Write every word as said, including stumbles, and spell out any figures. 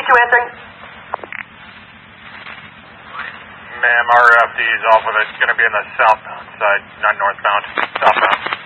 two answering. Ma'am, our F D is off with it. It's going to be in the southbound side, not northbound. Southbound.